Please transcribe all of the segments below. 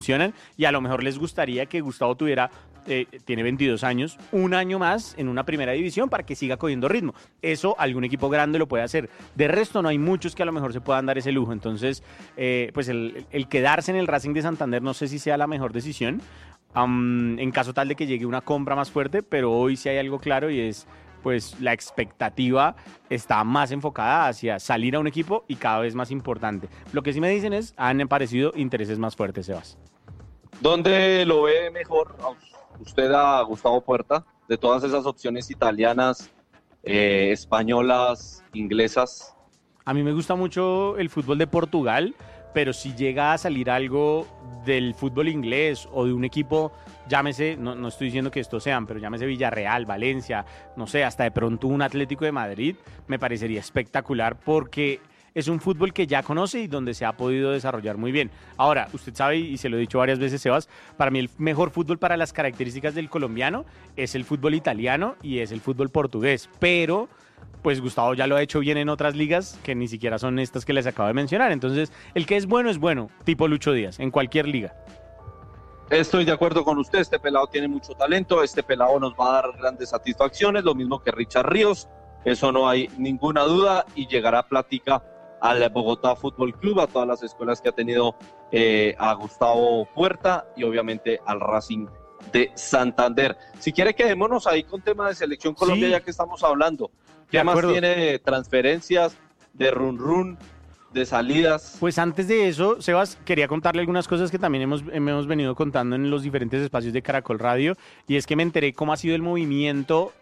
funcionan y a lo mejor les gustaría que Gustavo tuviera, tiene 22 años, un año más en una primera división para que siga cogiendo ritmo. Eso algún equipo grande lo puede hacer. De resto no hay muchos que a lo mejor se puedan dar ese lujo. Entonces, pues el quedarse en el Racing de Santander no sé si sea la mejor decisión, en caso tal de que llegue una compra más fuerte, pero hoy sí hay algo claro y es pues la expectativa está más enfocada hacia salir a un equipo y cada vez más importante. Lo que sí me dicen es, han aparecido intereses más fuertes, Sebas. ¿Dónde lo ve mejor usted a Gustavo Puerta de todas esas opciones italianas, españolas, inglesas? A mí me gusta mucho el fútbol de Portugal, pero si llega a salir algo del fútbol inglés o de un equipo, llámese, no estoy diciendo que estos sean, pero llámese Villarreal, Valencia, no sé, hasta de pronto un Atlético de Madrid, me parecería espectacular porque es un fútbol que ya conoce y donde se ha podido desarrollar muy bien. Ahora, usted sabe, y se lo he dicho varias veces, Sebas, para mí el mejor fútbol para las características del colombiano es el fútbol italiano y es el fútbol portugués, pero pues Gustavo ya lo ha hecho bien en otras ligas que ni siquiera son estas que les acabo de mencionar. Entonces, el que es bueno, tipo Lucho Díaz, en cualquier liga. Estoy de acuerdo con usted, este pelado tiene mucho talento, este pelado nos va a dar grandes satisfacciones, lo mismo que Richard Ríos, eso no hay ninguna duda, y llegará plática al Bogotá Fútbol Club, a todas las escuelas que ha tenido a Gustavo Puerta y obviamente al Racing de Santander. Si quiere, quedémonos ahí con tema de Selección Colombia, sí, ya que estamos hablando. ¿Qué más tiene de transferencias, de run, de salidas? Pues antes de eso, Sebas, quería contarle algunas cosas que también hemos venido contando en los diferentes espacios de Caracol Radio, y es que me enteré cómo ha sido el movimiento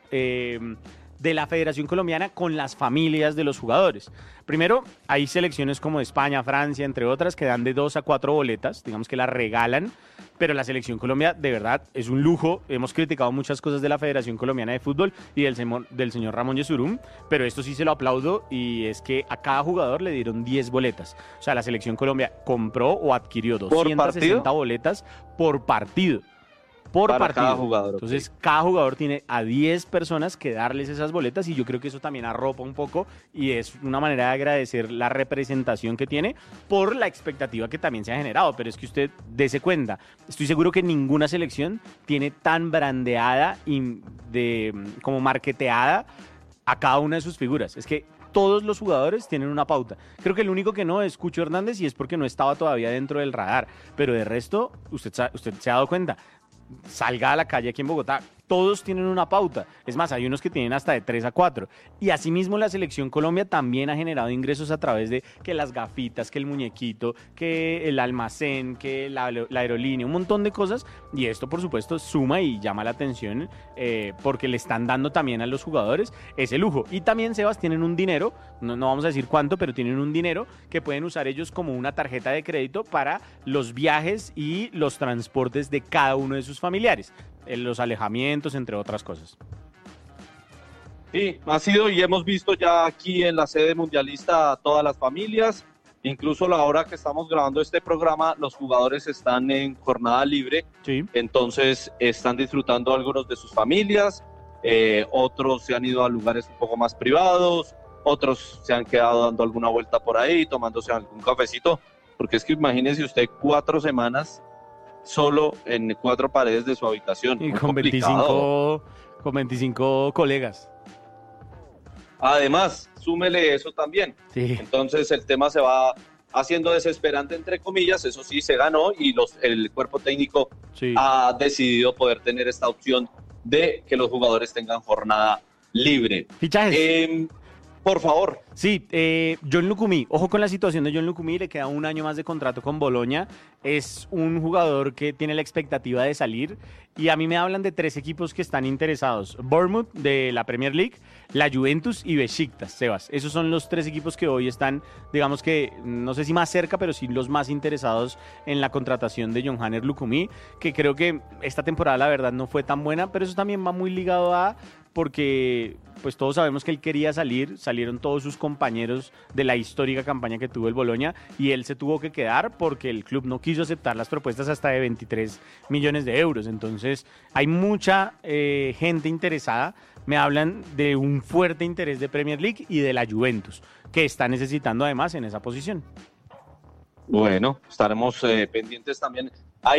de la Federación Colombiana con las familias de los jugadores. Primero, hay selecciones como España, Francia, entre otras, que dan de 2 a 4 boletas, digamos que las regalan, pero la Selección Colombia, de verdad, es un lujo. Hemos criticado muchas cosas de la Federación Colombiana de Fútbol y del señor Ramón Yesurum, pero esto sí se lo aplaudo, y es que a cada jugador le dieron 10 boletas. O sea, la Selección Colombia compró o adquirió 260 boletas por partido. Para partido. Cada jugador. Entonces, cada jugador tiene a 10 personas que darles esas boletas, y yo creo que eso también arropa un poco y es una manera de agradecer la representación que tiene por la expectativa que también se ha generado. Pero es que usted dése cuenta, estoy seguro que ninguna selección tiene tan brandeada y como marketeada a cada una de sus figuras. Es que todos los jugadores tienen una pauta. Creo que el único que no es Cucho Hernández, y es porque no estaba todavía dentro del radar. Pero de resto, usted se ha dado cuenta. Salga a la calle aquí en Bogotá, todos tienen una pauta. Es más, hay unos que tienen hasta de 3 a 4. Y asimismo la Selección Colombia también ha generado ingresos a través de que las gafitas, que el muñequito, que el almacén, que la aerolínea, un montón de cosas. Y esto, por supuesto, suma y llama la atención porque le están dando también a los jugadores ese lujo. Y también, Sebas, tienen un dinero, no vamos a decir cuánto, pero tienen un dinero que pueden usar ellos como una tarjeta de crédito para los viajes y los transportes de cada uno de sus familiares. Los alejamientos, entre otras cosas. Sí, ha sido, y hemos visto ya aquí en la sede mundialista a todas las familias, incluso la hora que estamos grabando este programa, los jugadores están en jornada libre, sí. Entonces están disfrutando algunos de sus familias, otros se han ido a lugares un poco más privados, otros se han quedado dando alguna vuelta por ahí, tomándose algún cafecito, porque es que imagínese usted 4 semanas solo en 4 paredes de su habitación. Y con 25 colegas. Además, súmele eso también. Sí. Entonces el tema se va haciendo desesperante, entre comillas. Eso sí, se ganó y el cuerpo técnico ha decidido poder tener esta opción de que los jugadores tengan jornada libre. Fichajes. Por favor. Sí, John Lucumí, ojo con la situación de John Lucumí, le queda un año más de contrato con Boloña, es un jugador que tiene la expectativa de salir, y a mí me hablan de 3 equipos que están interesados: Bournemouth de la Premier League, la Juventus y Besiktas, Sebas. Esos son los 3 equipos que hoy están, digamos que, no sé si más cerca, pero sí los más interesados en la contratación de John Hanner Lucumí, que creo que esta temporada la verdad no fue tan buena, pero eso también va muy ligado a porque pues todos sabemos que él quería salieron todos sus compañeros de la histórica campaña que tuvo el Boloña, y él se tuvo que quedar porque el club no quiso aceptar las propuestas hasta de 23 millones de euros. Entonces hay mucha gente interesada. Me hablan de un fuerte interés de Premier League y de la Juventus, que está necesitando además en esa posición. Bueno, estaremos pendientes también.